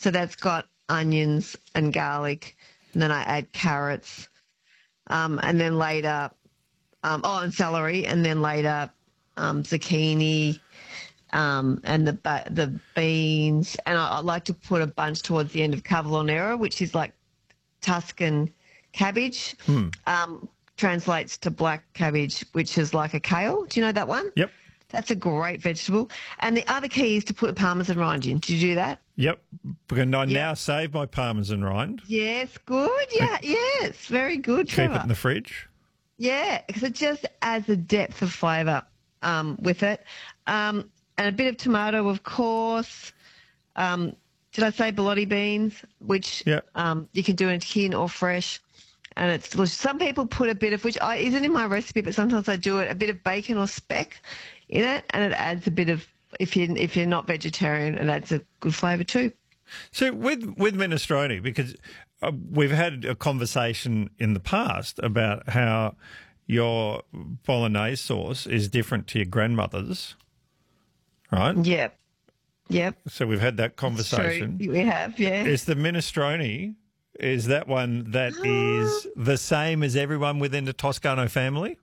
So that's got onions and garlic, and then I add carrots, and then later, and celery, and then later zucchini, and the beans, and I like to put a bunch towards the end of cavallonera, which is like Tuscan cabbage. Translates to black cabbage, which is like a kale. Do you know that one? Yep. That's a great vegetable. And the other key is to put parmesan rind in. Did you do that? Yep. And I now save my parmesan rind. Yes, good. Yeah, yes, very good, Trevor. Keep it in the fridge. Yeah, because it just adds a depth of flavour with it. And a bit of tomato, of course. Did I say bologna beans, which you can do in tin or fresh, and it's delicious. Some people put a bit of, which isn't in my recipe, but sometimes I do it, a bit of bacon or speck in it, and it adds a bit of, if you're not vegetarian, it adds a good flavour too. So with minestrone, because we've had a conversation in the past about how your bolognese sauce is different to your grandmother's, right? Yep. So we've had that conversation. True. We have, yeah. Is the minestrone, is that one that is the same as everyone within the Toscano family?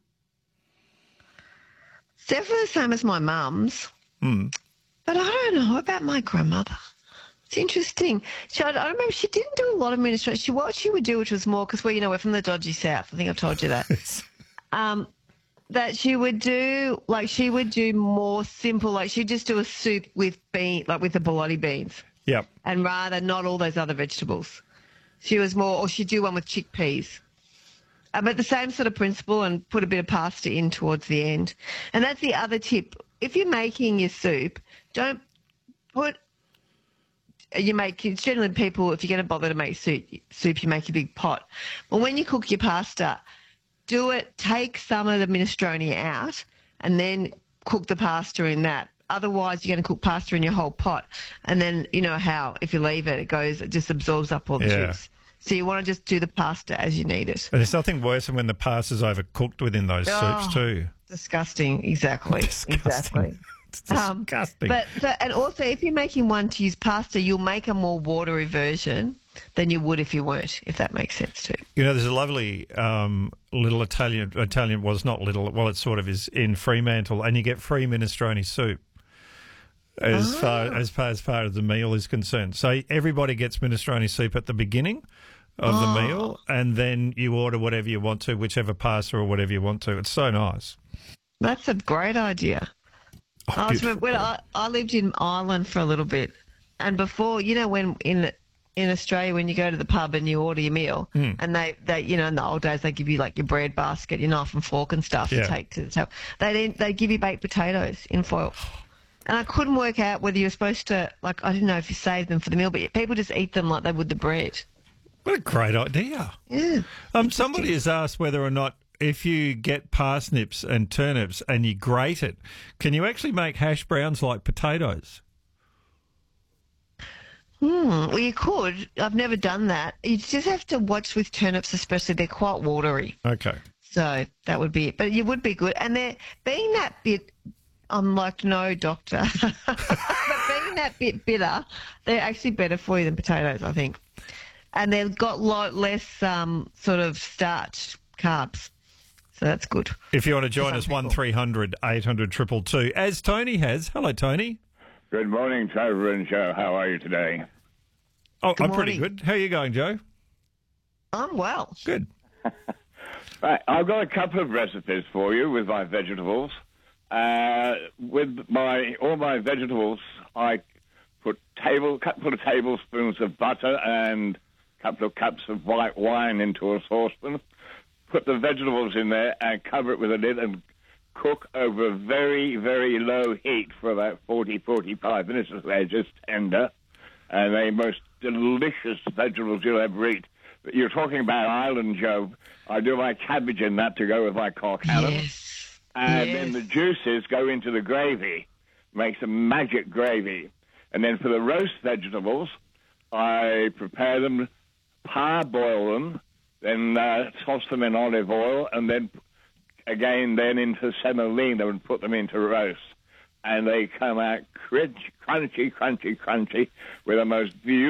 It's definitely the same as my mum's. But I don't know about my grandmother. It's interesting. I remember she didn't do a lot of minestrone. What she would do, which was more, because we're from the dodgy south. I think I've told you that. That she would do more simple, like she'd just do a soup with with the bologna beans. Yep. And rather not all those other vegetables. She was more, or she'd do one with chickpeas. But the same sort of principle, and put a bit of pasta in towards the end. And that's the other tip. If you're making your soup, don't put, generally people, if you're going to bother to make soup, you make a big pot. Well, when you cook your pasta, take some of the minestrone out and then cook the pasta in that. Otherwise, you're going to cook pasta in your whole pot. And then, you know how, if you leave it, it just absorbs up all the juice. So you want to just do the pasta as you need it. But there's nothing worse than when the pasta's overcooked within those soups too. Disgusting. Exactly. Exactly. It's disgusting. And also, if you're making one to use pasta, you'll make a more watery version than you would if you weren't, if that makes sense too. You know, there's a lovely little Italian, well, it's not little, well, it sort of is, in Fremantle, and you get free minestrone soup as far as the meal is concerned. So everybody gets minestrone soup at the beginning of the meal, and then you order whatever you want to, whichever pasta or whatever you want to. It's so nice. That's a great idea. I lived in Ireland for a little bit, and before, when in Australia, when you go to the pub and you order your meal, and they in the old days they give you like your bread basket, your knife and fork and stuff to take to the table. They give you baked potatoes in foil, and I couldn't work out whether you were supposed to, I didn't know if you saved them for the meal, but people just eat them like they would the bread. What a great idea! Yeah. Somebody has asked whether or not, if you get parsnips and turnips and you grate it, can you actually make hash browns like potatoes? Well, you could. I've never done that. You just have to watch with turnips, especially. They're quite watery. Okay. So that would be it. But it would be good. And they're being that bit, I'm like, no doctor, but being that bit bitter, they're actually better for you than potatoes, I think. And they've got less sort of starch, carbs. So that's good. If you want to join us, 1300 800 222, as Tony has. Hello, Tony. Good morning, Trevor and Joe. How are you today? Oh, I'm pretty good. How are you going, Joe? I'm well. Good. Right, I've got a couple of recipes for you with my vegetables. With all my vegetables, I put a couple of tablespoons of butter and a couple of cups of white wine into a saucepan. Put the vegetables in there and cover it with a lid and cook over a very, very low heat for about 40-45 minutes until they're just tender. And they're most delicious vegetables you'll ever eat. But you're talking about Ireland, Joe. I do my cabbage in that to go with my corkhallam. Yes. And then the juices go into the gravy. Makes a magic gravy. And then for the roast vegetables, I prepare them, parboil them, then toss them in olive oil, and then again into semolina and put them into roast. And they come out crunchy, crunchy, crunchy, with the most beautiful